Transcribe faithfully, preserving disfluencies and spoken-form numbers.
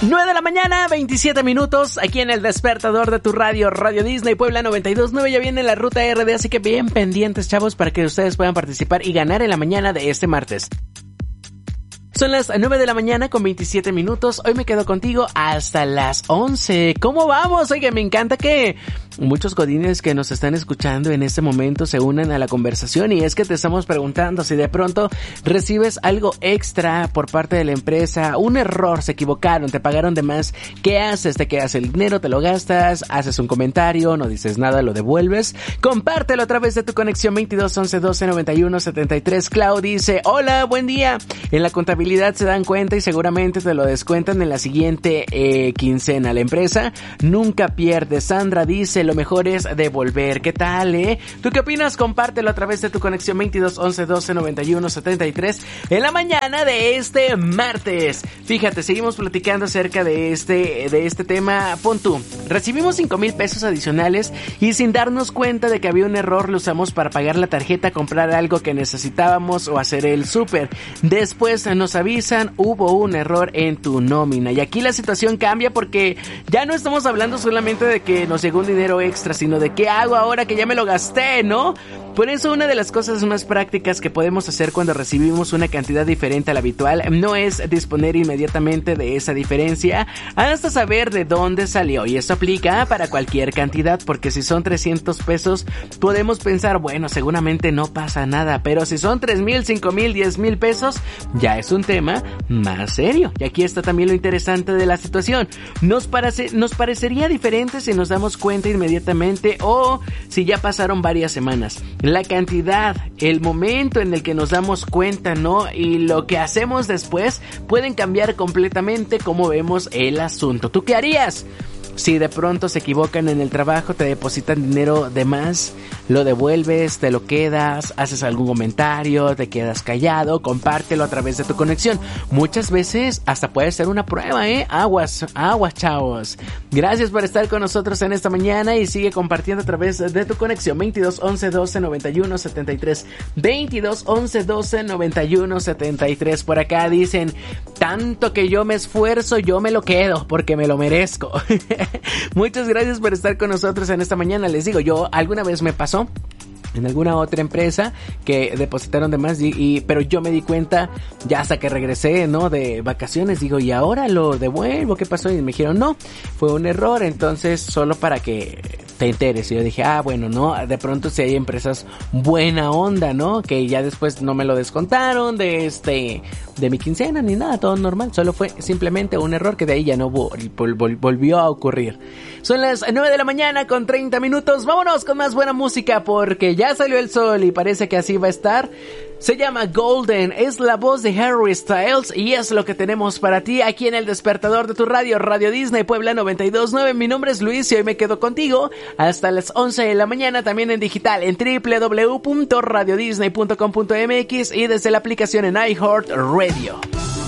nueve de la mañana, veintisiete minutos, aquí en el despertador de tu radio, Radio Disney Puebla noventa y dos punto nueve, ya viene la ruta R D, así que bien pendientes, chavos, para que ustedes puedan participar y ganar en la mañana de este martes. Son las nueve de la mañana con veintisiete minutos, hoy me quedo contigo hasta las once. ¿Cómo vamos? Oye, me encanta que muchos godines que nos están escuchando en este momento se unan a la conversación, y es que te estamos preguntando si de pronto recibes algo extra por parte de la empresa, un error, se equivocaron, te pagaron de más, ¿qué haces? ¿Te quedas el dinero, te lo gastas, haces un comentario, no dices nada, lo devuelves? Compártelo a través de tu conexión veintidós once doce noventa y uno setenta y tres. Clau dice, hola, buen día. En la contabilidad se dan cuenta y seguramente te lo descuentan en la siguiente eh, quincena. La empresa nunca pierde. Sandra dice, lo mejor es devolver. ¿Qué tal, eh? ¿Tú qué opinas? Compártelo a través de tu conexión veintidós once doce noventa y uno setenta y tres en la mañana de este martes. Fíjate, seguimos platicando acerca de este, de este tema. Pon tú, recibimos cinco mil pesos adicionales y sin darnos cuenta de que había un error lo usamos para pagar la tarjeta, comprar algo que necesitábamos o hacer el súper. Después nos avisan, hubo un error en tu nómina. Y aquí la situación cambia porque ya no estamos hablando solamente de que nos llegó un dinero extra, sino de qué hago ahora que ya me lo gasté, ¿no? Por eso una de las cosas más prácticas que podemos hacer cuando recibimos una cantidad diferente a la habitual no es disponer inmediatamente de esa diferencia hasta saber de dónde salió. Y esto aplica para cualquier cantidad, porque si son trescientos pesos podemos pensar, bueno, seguramente no pasa nada, pero si son tres mil, cinco mil, diez mil pesos, ya es un tema más serio. Y aquí está también lo interesante de la situación. Nos parece, nos parecería diferente si nos damos cuenta inmediatamente o si ya pasaron varias semanas. La cantidad, el momento en el que nos damos cuenta, ¿no? Y lo que hacemos después pueden cambiar completamente cómo vemos el asunto. ¿Tú qué harías? Si de pronto se equivocan en el trabajo, te depositan dinero de más, lo devuelves, te lo quedas, haces algún comentario, te quedas callado, compártelo a través de tu conexión. Muchas veces hasta puede ser una prueba, ¿eh? Aguas, aguas, chavos. Gracias por estar con nosotros en esta mañana y sigue compartiendo a través de tu conexión veintidós once doce noventa y uno setenta y tres. veintidós once doce noventa y uno setenta y tres. Por acá dicen, tanto que yo me esfuerzo, yo me lo quedo porque me lo merezco. Muchas gracias por estar con nosotros en esta mañana. Les digo, yo alguna vez me pasó en alguna otra empresa que depositaron de más y, y pero yo me di cuenta ya hasta que regresé, ¿no? De vacaciones, digo, ¿y ahora lo devuelvo? ¿Qué pasó? Y me dijeron, no, fue un error, entonces solo para que te enteres. Y yo dije, ah, bueno, no, de pronto si hay empresas buena onda, ¿no? Que ya después no me lo descontaron de este, de mi quincena ni nada, todo normal, solo fue simplemente un error que de ahí ya no vol- vol- volvió a ocurrir. Son las nueve de la mañana con treinta minutos, vámonos con más buena música porque ya salió el sol y parece que así va a estar. Se llama Golden, es la voz de Harry Styles y es lo que tenemos para ti aquí en el despertador de tu radio, Radio Disney Puebla noventa y dos punto nueve. Mi nombre es Luis y hoy me quedo contigo hasta las once de la mañana, también en digital en doble u doble u doble u punto radio disney punto com punto m x y desde la aplicación en iHeartRadio.